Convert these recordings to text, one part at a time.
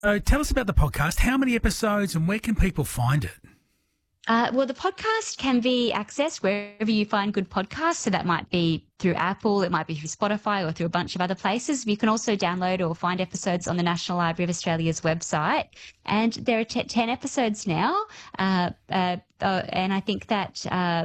tell us about the podcast. How many episodes and where can people find it? Well, the podcast can be accessed wherever you find good podcasts. So that might be through Apple, it might be through Spotify or through a bunch of other places. You can also download or find episodes on the National Library of Australia's website. And there are 10 episodes now. And I think that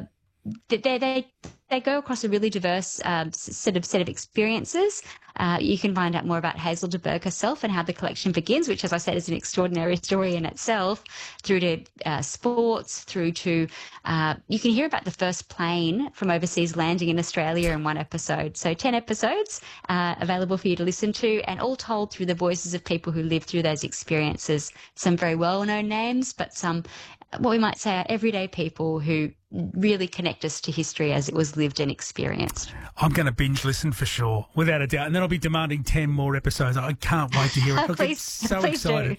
they go across a really diverse set of experiences. You can find out more about Hazel de Burgh herself and how the collection begins, which, as I said, is an extraordinary story in itself, through to sports, through to you can hear about the first plane from overseas landing in Australia in one episode. So 10 episodes available for you to listen to, and all told through the voices of people who lived through those experiences. Some very well-known names, but some, what we might say, are everyday people who really connect us to history as it was lived and experienced. I'm going to binge listen for sure, without a doubt. And then I'll be demanding 10 more episodes. I can't wait to hear it. Look, Please, so please excited.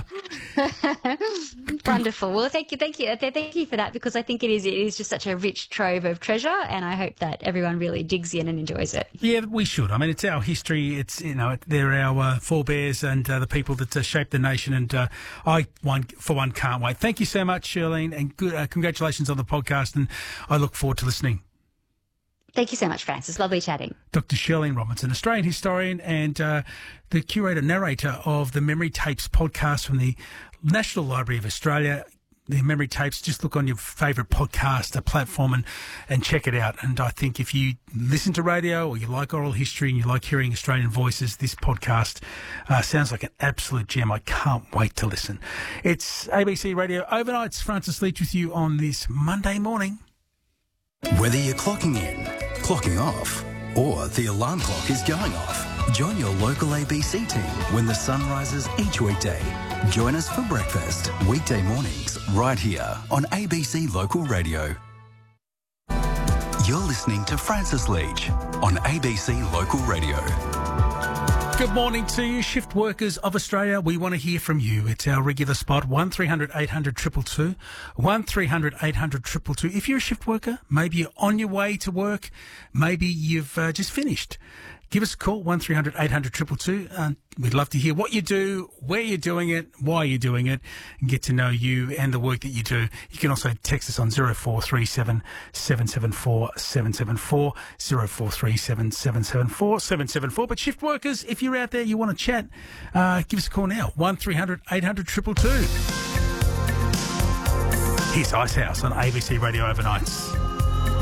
Wonderful. Well, thank you for that, because I think it is just such a rich trove of treasure, and I hope that everyone really digs in and enjoys it. Yeah, we should. I mean, it's our history. It's, they're our forebears and the people that shaped the nation. And I, for one, can't wait. Thank you so much, Shirlene, and good, congratulations on the podcast. And I look forward to listening. Thank you so much, Francis. Lovely chatting. Dr. Shirlene Robinson, Australian historian and the curator-narrator of the Memory Tapes podcast from the National Library of Australia. The Memory Tapes, just look on your favourite podcast platform and check it out. And I think if you listen to radio or you like oral history and you like hearing Australian voices, this podcast sounds like an absolute gem. I can't wait to listen. It's ABC Radio Overnights. Francis Leach with you on this Monday morning. Whether you're clocking in, clocking off, or the alarm clock is going off, join your local ABC team when the sun rises each weekday. Join us for breakfast, weekday mornings, right here on ABC Local Radio. You're listening to Francis Leach on ABC Local Radio. Good morning to you, shift workers of Australia. We want to hear from you. It's our regular spot, 1300 800 222, 1300 800 222. If you're a shift worker, maybe you're on your way to work, maybe you've just finished, give us a call, 1300 800 222. We'd love to hear what you do, where you're doing it, why you're doing it, and get to know you and the work that you do. You can also text us on 0437 774 774, 0437 774 774. But shift workers, if you're out there, you want to chat, give us a call now, 1300 800 222. Here's Icehouse on ABC Radio Overnights.